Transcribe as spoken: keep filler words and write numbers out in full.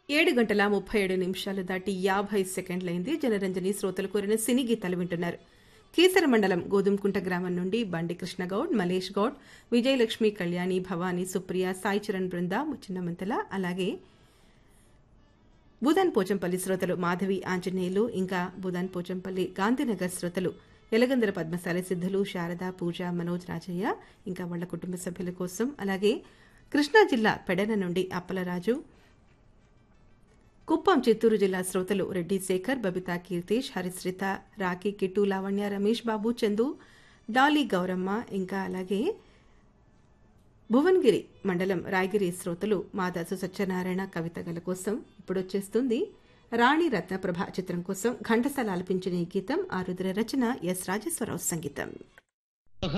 ఏడు గంటల ముప్పై ఏడు నిమిషాలు దాటి యాభై సెకండ్లైంది. జనరంజని శ్రోతలు కోరిన సినీ గీతాలు వింటున్నారు. కీసర మండలం గోధుమకుంట గ్రామం నుండి బండి కృష్ణగౌడ్, మలేష్ గౌడ్, విజయలక్ష్మి, కళ్యాణి, భవానీ, సుప్రియ, సాయి చరణ్ బృంద, చిన్నమంతల, అలాగే బుధన్ పోచంపల్లి శ్రోతలు మాధవి, ఆంజనేయులు, ఇంకా బుధన్ పోచంపల్లి గాంధీనగర్ శ్రోతలు ఎలగందర పద్మశాలి సిద్ధులు, శారద, పూజ, మనోజ్, రాజయ్య, ఇంకా వాళ్ల కుటుంబ సభ్యుల కోసం, అలాగే కృష్ణా జిల్లా పెడన నుండి అప్పలరాజు, కుప్పం చిత్తూరు జిల్లా శ్రోతలు రెడ్డి శేఖర్, బబితా కీర్తీష్, హరిశ్రిత, రాఖీ, కిట్టు, లావణ్య, రమేష్ బాబు, చందు, డాలీ, గౌరమ్మ, ఇంకా అలాగే భువన్గిరి మండలం రాయగిరి శ్రోతలు మాదాసు సత్యనారాయణ, కవిత గల కోసం ఇప్పుడొచ్చేస్తుంది రాణి రత్నప్రభ చిత్రం కోసం ఘంటసాల ఆలపించిన ఈ గీతం. ఆ రుద్ర రచన ఎస్ రాజేశ్వరరావు సంగీతం.